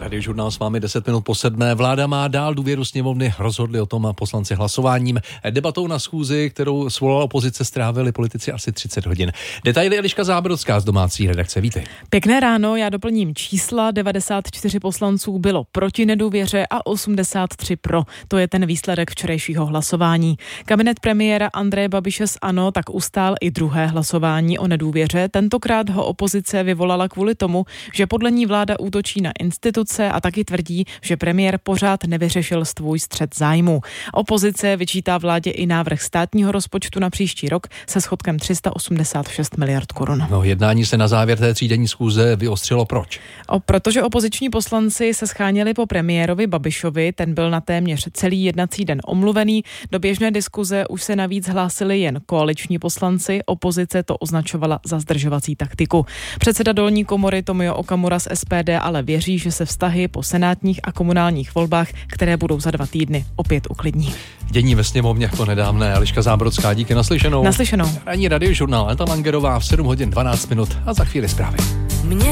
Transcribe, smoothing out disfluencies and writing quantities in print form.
Radiožurnál s vámi 10 minut po 7. Vláda má dál důvěru sněmovny, rozhodli o tom poslanci hlasováním. Debatou na schůzi, kterou svolala opozice, strávili politici asi 30 hodin. Detaily Eliška Zábrodská z domácí redakce. Vítej. Pěkné ráno, já doplním čísla. 94 poslanců bylo proti nedůvěře a 83 pro. To je ten výsledek včerejšího hlasování. Kabinet premiéra Andreje Babiše z ANO tak ustál i druhé hlasování o nedůvěře. Tentokrát ho opozice vyvolala kvůli tomu, že podle ní vláda útočí na instituce a taky tvrdí, že premiér pořád nevyřešil svůj střet zájmů. Opozice vyčítá vládě i návrh státního rozpočtu na příští rok se schodkem 386 miliard korun. Jednání se na závěr té třídenní schůze vyostřilo. Proč? Protože opoziční poslanci se scháněli po premiérovi Babišovi, ten byl na téměř celý jednací den omluvený. Do běžné diskuze už se navíc hlásili jen koaliční poslanci, opozice to označovala za zdržovací taktiku. Předseda dolní komory Tomio Okamura z SPD ale věří, že se vztahy po senátních a komunálních volbách, které budou za 2 týdny, opět uklidní. Dění ve sněmovně jako nedávné. Eliška Zábrodská, díky, naslyšenou. Naslyšenou. Ranní radiožurnál Aneta Langerová v 7 hodin 12 minut a za chvíli zprávy.